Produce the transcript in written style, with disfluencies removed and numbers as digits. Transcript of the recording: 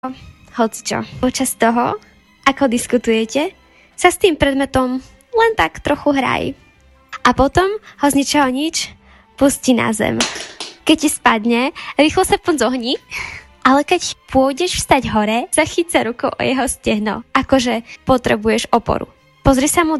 hocičo. Počas toho, ako diskutujete, sa s tým predmetom len tak trochu hraj. A potom ho z ničoho nič pustí na zem. Keď ti spadne, rýchlo sa poď zohni, ale keď pôjdeš vstať hore, zachyť sa rukou o jeho stehno, akože potrebuješ oporu. Pozri sa mu